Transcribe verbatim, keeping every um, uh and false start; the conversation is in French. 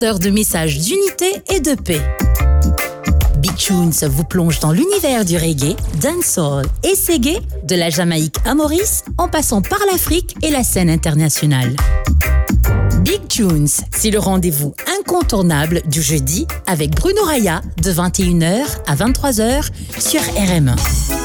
Heure de messages d'unité et de paix. Big Tunes vous plonge dans l'univers du reggae, dancehall et reggae, de la Jamaïque à Maurice, en passant par l'Afrique et la scène internationale. Big Tunes, c'est le rendez-vous incontournable du jeudi avec Bruno Raya de vingt et une heures à vingt-trois heures sur R M un.